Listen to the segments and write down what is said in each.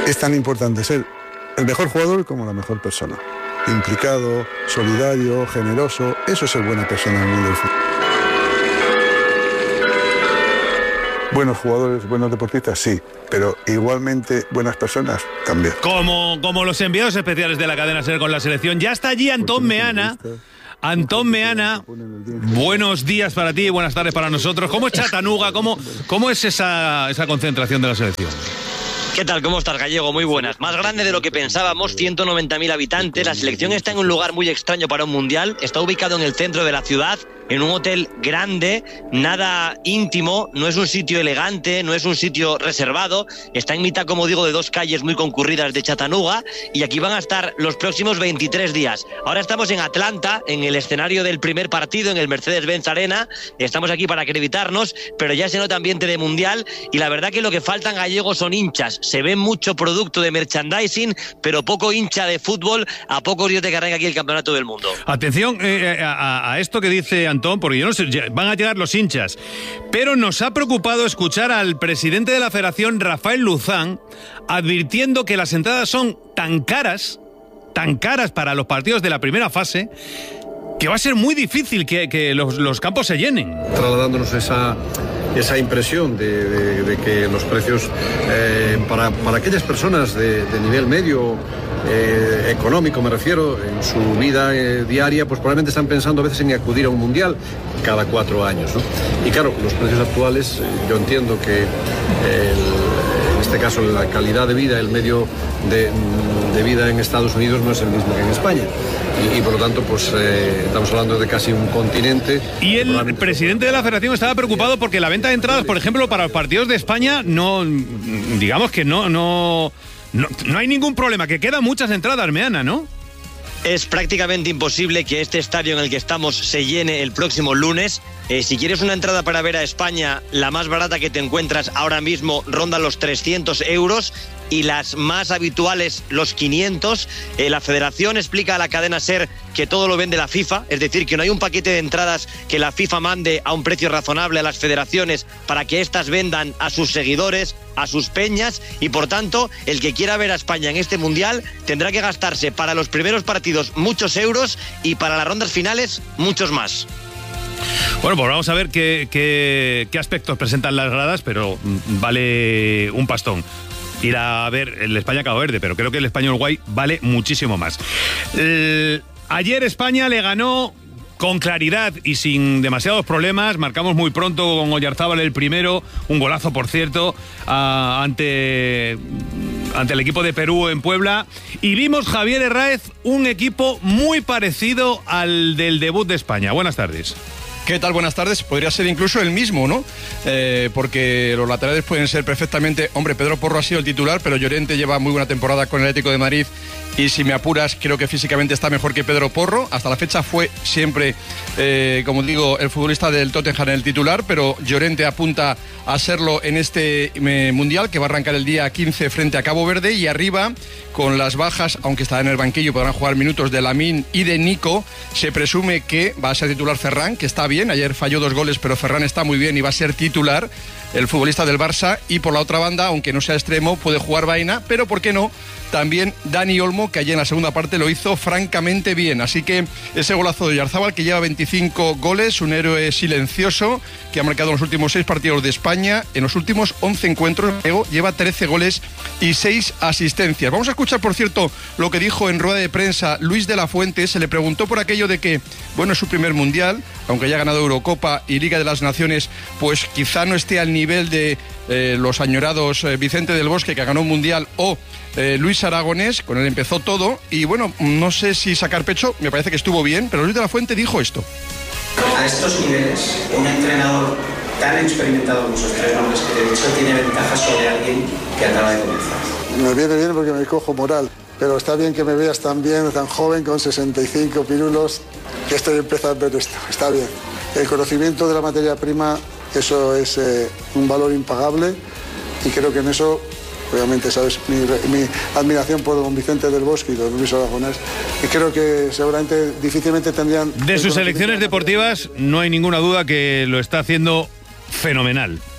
Es tan importante ser el mejor jugador como la mejor persona. Implicado, solidario, generoso, eso es ser buena persona en el mundo del fútbol. Buenos jugadores, buenos deportistas, sí, pero igualmente buenas personas también. Como los enviados especiales de la cadena SER con la selección, ya está allí Antón Meana. Antón Meana, buenos días para ti y buenas tardes para nosotros. ¿Cómo es Chattanooga? ¿Cómo es esa concentración de la selección? ¿Qué tal? ¿Cómo estás, Gallego? Muy buenas. Más grande de lo que pensábamos, 190.000 habitantes. La selección está en un lugar muy extraño para un mundial. Está ubicado en el centro de la ciudad, en un hotel grande, nada íntimo, no es un sitio elegante, no es un sitio reservado. Está en mitad, como digo, de dos calles muy concurridas de Chattanooga y aquí van a estar los próximos 23 días. Ahora estamos en Atlanta, en el escenario del primer partido, en el Mercedes-Benz Arena. Estamos aquí para acreditarnos, pero ya se nota ambiente de mundial y la verdad que lo que faltan, Gallegos, son hinchas. Se ve mucho producto de merchandising, pero poco hincha de fútbol a pocos días de que arranque aquí el Campeonato del Mundo. Atención a esto que dice Antón, porque yo no sé, van a llegar los hinchas, pero nos ha preocupado escuchar al presidente de la Federación, Rafael Luzán, advirtiendo que las entradas son tan caras para los partidos de la primera fase, que va a ser muy difícil que los campos se llenen. Trasladándonos esa impresión de que los precios para aquellas personas de nivel medio, económico me refiero, en su vida diaria, pues probablemente están pensando a veces en acudir a un mundial cada 4 años, ¿no? Y claro, los precios actuales, yo entiendo que en este caso la calidad de vida, el medio de vida en Estados Unidos no es el mismo que en España. Y por lo tanto, pues estamos hablando de casi un continente. Y el presidente de la Federación estaba preocupado porque la venta de entradas, por ejemplo, para los partidos de España, no hay ningún problema, que quedan muchas entradas, Meana, ¿no? Es prácticamente imposible que este estadio en el que estamos se llene el próximo lunes. Si quieres una entrada para ver a España, la más barata que te encuentras ahora mismo ronda los 300 euros y las más habituales los 500. La Federación explica a la cadena SER que todo lo vende la FIFA, es decir, que no hay un paquete de entradas que la FIFA mande a un precio razonable a las federaciones para que éstas vendan a sus seguidores, a sus peñas, y por tanto, el que quiera ver a España en este Mundial tendrá que gastarse para los primeros partidos muchos euros y para las rondas finales muchos más. Bueno, pues vamos a ver qué aspectos presentan las gradas, pero vale un pastón ir a ver el España-Cabo Verde, pero creo que el España-Uruguay vale muchísimo más. Ayer España le ganó con claridad y sin demasiados problemas. Marcamos muy pronto con Oyarzábal el primero, un golazo por cierto, ante el equipo de Perú en Puebla, y vimos, Javier Herráez, un equipo muy parecido al del debut de España. Buenas tardes. ¿Qué tal? Buenas tardes. Podría ser incluso el mismo, ¿no? Porque los laterales pueden ser perfectamente... Hombre, Pedro Porro ha sido el titular, pero Llorente lleva muy buena temporada con el Atlético de Madrid y si me apuras, creo que físicamente está mejor que Pedro Porro. Hasta la fecha fue siempre, como digo, el futbolista del Tottenham en el titular, pero Llorente apunta a serlo en este Mundial, que va a arrancar el día 15 frente a Cabo Verde, y arriba, con las bajas, aunque está en el banquillo, podrán jugar minutos de Lamine y de Nico. Se presume que va a ser titular Ferran, que está bien, ayer falló 2 goles, pero Ferran está muy bien y va a ser titular, el futbolista del Barça. Y por la otra banda, aunque no sea extremo, puede jugar Baena, pero ¿por qué no? También Dani Olmo, que ayer en la segunda parte lo hizo francamente bien. Así que ese golazo de Oyarzábal, que lleva 25 goles, un héroe silencioso, que ha marcado en los últimos 6 partidos de España, en los últimos 11 encuentros, lleva 13 goles y 6 asistencias. Vamos a escuchar, por cierto, lo que dijo en rueda de prensa Luis de la Fuente. Se le preguntó por aquello de que, bueno, es su primer Mundial, aunque haya ganado Eurocopa y Liga de las Naciones, pues quizá no esté al nivel de los añorados Vicente del Bosque, que ganó un Mundial, o Luis Aragonés, con él empezó todo, y bueno, no sé si sacar pecho, me parece que estuvo bien, pero Luis de la Fuente dijo esto. A estos niveles, un entrenador tan experimentado como esos 3 nombres que te he dicho tiene ventajas sobre alguien que acaba de comenzar. Me viene bien porque me cojo moral, pero está bien que me veas tan bien, tan joven, con 65 pirulos, que estoy empezando en esto, está bien. El conocimiento de la materia prima, eso es un valor impagable, y creo que en eso, obviamente, sabes mi admiración por don Vicente del Bosque y don Luis Aragonés, y creo que seguramente difícilmente tendrían... De sus selecciones deportivas no hay ninguna duda que lo está haciendo fenomenal.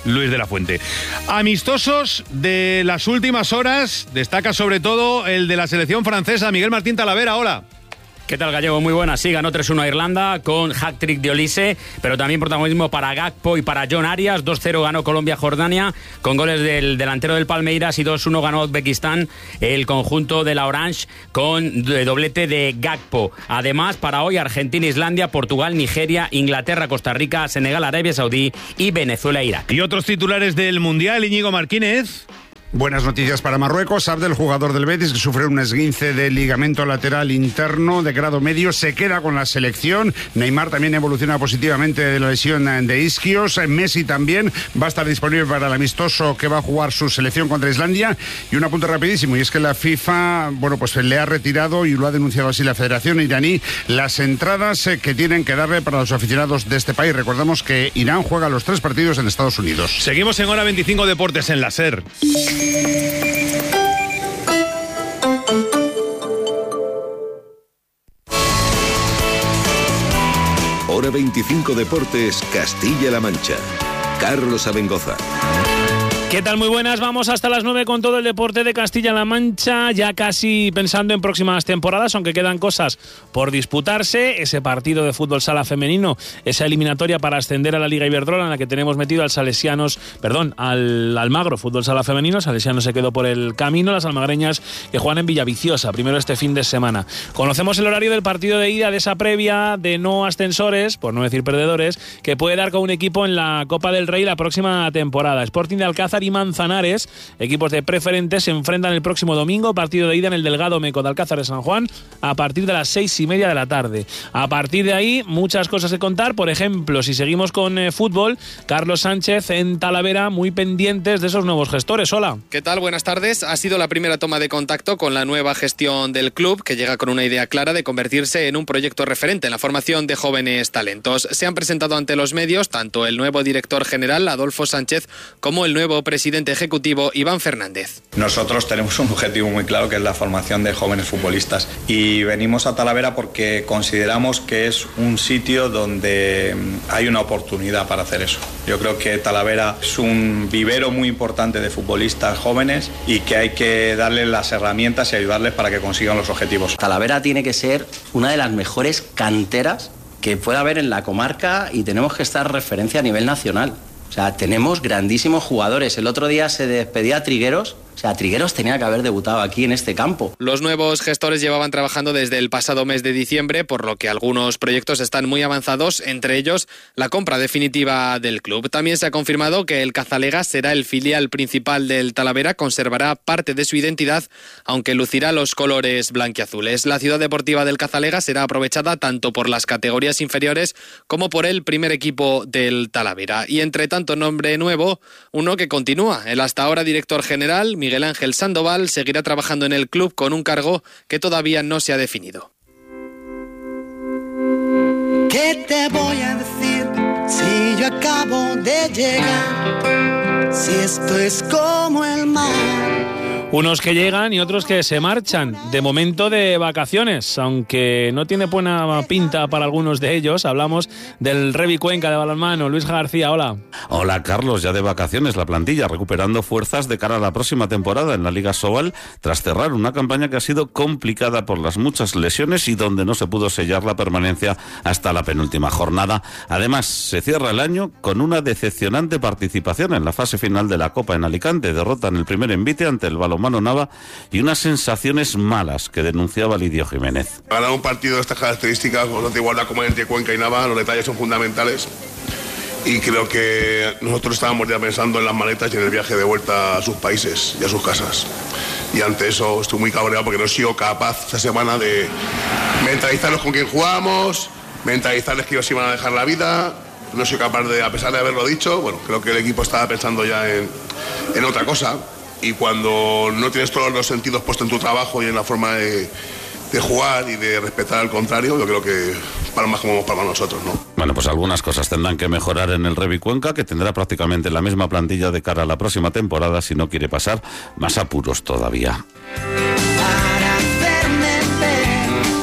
Luis de la Fuente. Amistosos de las últimas horas, destaca sobre todo el de la selección francesa. Miguel Martín Talavera, hola. ¿Qué tal, Gallego? Muy buena. Sí, ganó 3-1 a Irlanda con hat-trick de Olise, pero también protagonismo para Gakpo y para John Arias. 2-0 ganó Colombia a Jordania con goles del delantero del Palmeiras y 2-1 ganó Uzbekistán el conjunto de la Orange con doblete de Gakpo. Además, para hoy Argentina, Islandia, Portugal, Nigeria, Inglaterra, Costa Rica, Senegal, Arabia Saudí y Venezuela, Irak. Y otros titulares del Mundial, Íñigo Martínez. Buenas noticias para Marruecos. Abdel, jugador del Betis, que sufrió un esguince de ligamento lateral interno de grado medio, se queda con la selección. Neymar también evoluciona positivamente de la lesión de isquios. Messi también va a estar disponible para el amistoso que va a jugar su selección contra Islandia. Y un apunte rapidísimo, y es que la FIFA, pues le ha retirado, y lo ha denunciado así la Federación iraní, las entradas que tienen que darle para los aficionados de este país. Recordamos que Irán juega los 3 partidos en Estados Unidos. Seguimos en Hora 25 Deportes en la SER. Hora 25 Deportes, Castilla-La Mancha. Carlos Abengoza. ¿Qué tal? Muy buenas, vamos hasta las 9 con todo el deporte de Castilla-La Mancha, ya casi pensando en próximas temporadas, aunque quedan cosas por disputarse. Ese partido de fútbol sala femenino, esa eliminatoria para ascender a la Liga Iberdrola, en la que tenemos metido al Almagro, fútbol sala femenino. Salesianos se quedó por el camino, las almagreñas que juegan en Villaviciosa, primero este fin de semana. Conocemos el horario del partido de ida de esa previa de no ascensores, por no decir perdedores, que puede dar con un equipo en la Copa del Rey la próxima temporada. Sporting de Alcázar y Manzanares, equipos de preferentes, se enfrentan el próximo domingo, partido de ida en el Delgado Meco de Alcázar de San Juan, a partir de las 6:30 de la tarde. A partir de ahí, muchas cosas que contar. Por ejemplo, si seguimos con fútbol, Carlos Sánchez en Talavera, muy pendientes de esos nuevos gestores. Hola. ¿Qué tal? Buenas tardes. Ha sido la primera toma de contacto con la nueva gestión del club, que llega con una idea clara de convertirse en un proyecto referente en la formación de jóvenes talentos. Se han presentado ante los medios tanto el nuevo director general, Adolfo Sánchez, como el nuevo presidente ejecutivo, Iván Fernández. Nosotros tenemos un objetivo muy claro, que es la formación de jóvenes futbolistas, y venimos a Talavera porque consideramos que es un sitio donde hay una oportunidad para hacer eso. Yo creo que Talavera es un vivero muy importante de futbolistas jóvenes y que hay que darles las herramientas y ayudarles para que consigan los objetivos. Talavera tiene que ser una de las mejores canteras que pueda haber en la comarca, y tenemos que estar referencia a nivel nacional. O sea, tenemos grandísimos jugadores. El otro día se despedía Trigueros. O sea, Trigueros tenía que haber debutado aquí en este campo. Los nuevos gestores llevaban trabajando desde el pasado mes de diciembre, por lo que algunos proyectos están muy avanzados, entre ellos la compra definitiva del club. También se ha confirmado que el Cazalega será el filial principal del Talavera, conservará parte de su identidad, aunque lucirá los colores blanquiazules. La ciudad deportiva del Cazalega será aprovechada tanto por las categorías inferiores como por el primer equipo del Talavera. Y entre tanto nombre nuevo, uno que continúa. El hasta ahora director general, Miguel Ángel Sandoval, seguirá trabajando en el club con un cargo que todavía no se ha definido. ¿Qué te voy a decir si yo acabo de llegar? Si esto es como el mar. Unos que llegan y otros que se marchan, de momento de vacaciones, aunque no tiene buena pinta para algunos de ellos. Hablamos del Revi Cuenca de balonmano. Luis García, hola. Hola, Carlos, ya de vacaciones la plantilla, recuperando fuerzas de cara a la próxima temporada en la Liga Sobal, tras cerrar una campaña que ha sido complicada por las muchas lesiones y donde no se pudo sellar la permanencia hasta la penúltima jornada. Además, se cierra el año con una decepcionante participación en la fase final de la Copa en Alicante, derrota en el primer envite ante el balonmano Nava y unas sensaciones malas que denunciaba Lidio Jiménez. Ganar un partido de estas características, no de igualdad como entre Cuenca y Nava, los detalles son fundamentales, y creo que nosotros estábamos ya pensando en las maletas y en el viaje de vuelta a sus países y a sus casas. Y ante eso estoy muy cabreado porque no he sido capaz esta semana de mentalizarlos con quién jugamos, mentalizarles que ellos iban a dejar la vida. No soy capaz de, a pesar de haberlo dicho, bueno, creo que el equipo estaba pensando ya en otra cosa. Y cuando no tienes todos los sentidos puestos en tu trabajo y en la forma de jugar y de respetar al contrario, yo creo que palmas como palmas nosotros, ¿no? Bueno, pues algunas cosas tendrán que mejorar en el Revi Cuenca, que tendrá prácticamente la misma plantilla de cara a la próxima temporada si no quiere pasar más apuros todavía.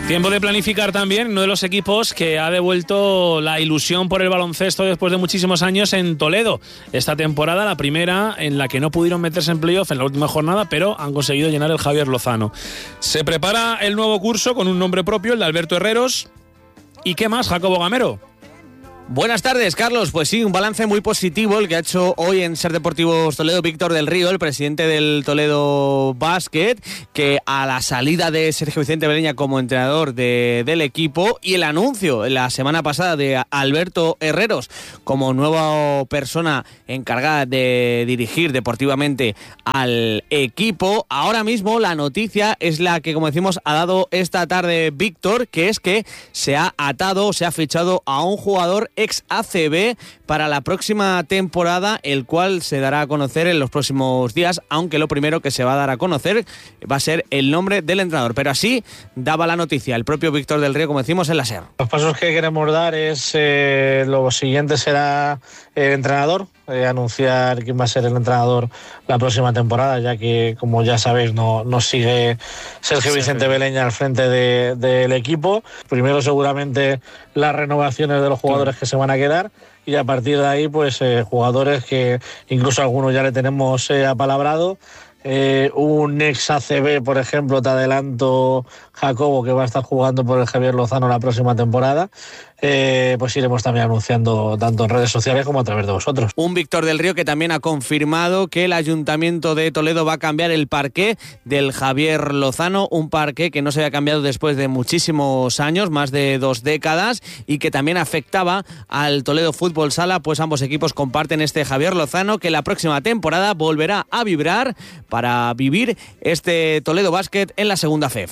Tiempo de planificar también uno de los equipos que ha devuelto la ilusión por el baloncesto después de muchísimos años en Toledo. Esta temporada, la primera en la que no pudieron meterse en playoff en la última jornada, pero han conseguido llenar el Javier Lozano. Se prepara el nuevo curso con un nombre propio, el de Alberto Herreros. ¿Y qué más, Jacobo Gamero? Buenas tardes, Carlos. Pues sí, un balance muy positivo el que ha hecho hoy en Ser Deportivos Toledo Víctor del Río, el presidente del Toledo Basket, que a la salida de Sergio Vicente Beleña como entrenador del equipo y el anuncio la semana pasada de Alberto Herreros como nueva persona encargada de dirigir deportivamente al equipo, ahora mismo la noticia es la que, como decimos, ha dado esta tarde Víctor, que es que se ha fichado a un jugador ex ACB para la próxima temporada, el cual se dará a conocer en los próximos días, aunque lo primero que se va a dar a conocer va a ser el nombre del entrenador. Pero así daba la noticia el propio Víctor del Río, como decimos, en la SER. Los pasos que queremos dar es, lo siguiente será el entrenador, anunciar quién va a ser el entrenador la próxima temporada, ya que, como ya sabéis, no sigue Sergio Vicente Beleña al frente del equipo. Primero seguramente las renovaciones de los jugadores que se van a quedar, y a partir de ahí pues jugadores que incluso algunos ya le tenemos apalabrado. Un ex ACB, por ejemplo, te adelanto, Jacobo, que va a estar jugando por el Javier Lozano la próxima temporada. Pues iremos también anunciando tanto en redes sociales como a través de vosotros. Un Víctor del Río que también ha confirmado que el Ayuntamiento de Toledo va a cambiar el parqué del Javier Lozano, un parqué que no se había cambiado después de muchísimos años, más de 2 décadas, y que también afectaba al Toledo Fútbol Sala, pues ambos equipos comparten este Javier Lozano, que la próxima temporada volverá a vibrar para vivir este Toledo Basket en la segunda FEF.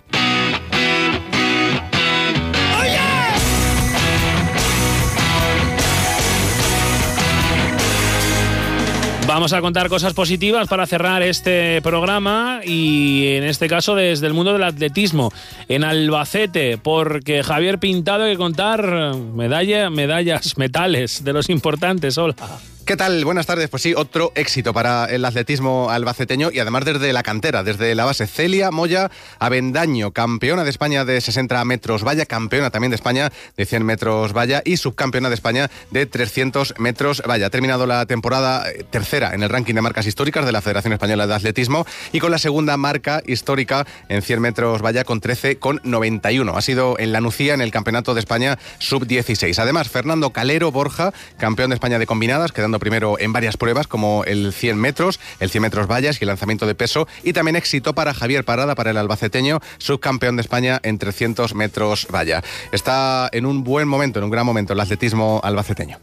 Vamos a contar cosas positivas para cerrar este programa, y en este caso desde el mundo del atletismo en Albacete, porque Javier Pintado, hay que contar medallas, metales de los importantes. Hola. ¿Qué tal? Buenas tardes. Pues sí, otro éxito para el atletismo albaceteño, y además desde la cantera, desde la base. Celia Moya Avendaño, campeona de España de 60 metros valla, campeona también de España de 100 metros valla y subcampeona de España de 300 metros valla. Ha terminado la temporada tercera en el ranking de marcas históricas de la Federación Española de Atletismo y con la segunda marca histórica en 100 metros valla con 13,91. Ha sido en la Nucía en el Campeonato de España sub-16. Además, Fernando Calero Borja, campeón de España de combinadas, quedando primero en varias pruebas como el 100 metros, el 100 metros vallas y el lanzamiento de peso, y también éxito para Javier Parada, para el albaceteño, subcampeón de España en 300 metros valla. Está en un buen momento, en un gran momento el atletismo albaceteño.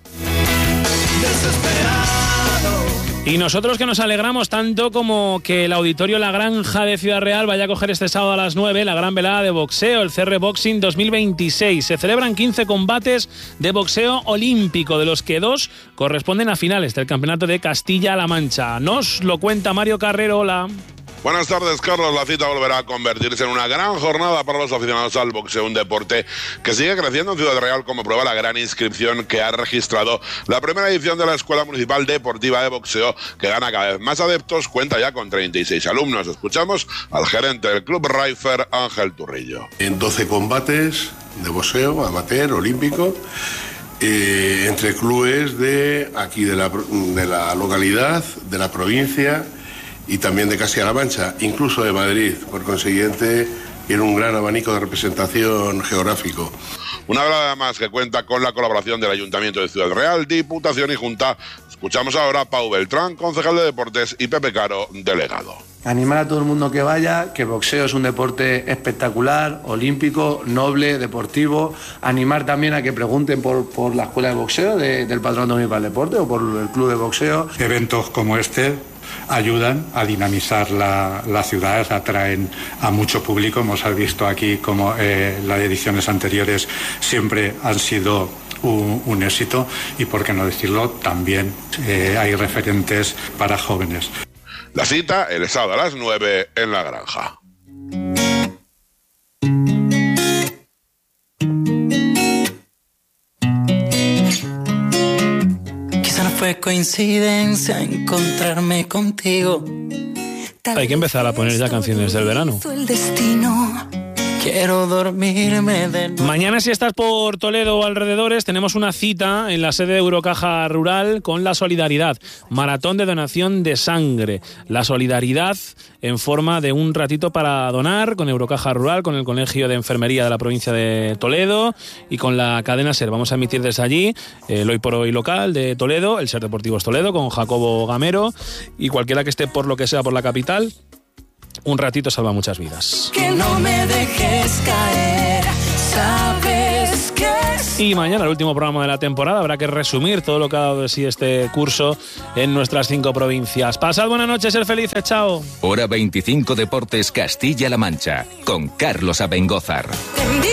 Y nosotros que nos alegramos tanto como que el Auditorio La Granja de Ciudad Real vaya a coger este sábado a las 9 la gran velada de boxeo, el CR Boxing 2026. Se celebran 15 combates de boxeo olímpico, de los que 2 corresponden a finales del Campeonato de Castilla-La Mancha. Nos lo cuenta Mario Carrero. Hola. Buenas tardes, Carlos. La cita volverá a convertirse en una gran jornada para los aficionados al boxeo, un deporte que sigue creciendo en Ciudad Real, como prueba la gran inscripción que ha registrado la primera edición de la Escuela Municipal Deportiva de Boxeo, que gana cada vez más adeptos, cuenta ya con 36 alumnos. Escuchamos al gerente del Club Raifer, Ángel Turrillo. En 12 combates de boxeo, amateur, olímpico, entre clubes de aquí de la localidad, de la provincia y también de Castilla-La Mancha, incluso de Madrid. Por consiguiente, tiene un gran abanico de representación geográfico. Una velada más que cuenta con la colaboración del Ayuntamiento de Ciudad Real, Diputación y Junta. Escuchamos ahora a Pau Beltrán, concejal de Deportes, y Pepe Caro, delegado. Animar a todo el mundo que vaya, que el boxeo es un deporte espectacular, olímpico, noble, deportivo. Animar también a que pregunten por la escuela de boxeo del Patronato Municipal de Deporte o por el club de boxeo. Eventos como este ayudan a dinamizar la ciudad, atraen a mucho público. Hemos visto aquí como las ediciones anteriores siempre han sido un éxito, y por qué no decirlo, también hay referentes para jóvenes. La cita el sábado a las 9 en La Granja. Quizá no fue coincidencia encontrarme contigo. Hay que empezar a poner ya canciones del verano. El destino Quiero dormirme de noche. Mañana, si estás por Toledo o alrededores, tenemos una cita en la sede de Eurocaja Rural con la solidaridad. Maratón de donación de sangre. La solidaridad en forma de un ratito para donar con Eurocaja Rural, con el Colegio de Enfermería de la provincia de Toledo y con la cadena SER. Vamos a emitir desde allí el Hoy por Hoy local de Toledo, el SER Deportivos Toledo, con Jacobo Gamero, y cualquiera que esté por lo que sea por la capital. Un ratito salva muchas vidas. Que no me dejes caer, sabes que... Y mañana, el último programa de la temporada, habrá que resumir todo lo que ha dado de sí este curso en nuestras 5 provincias. Pasad buenas noches, ser felices, chao. Hora 25 Deportes Castilla-La Mancha, con Carlos Abengózar.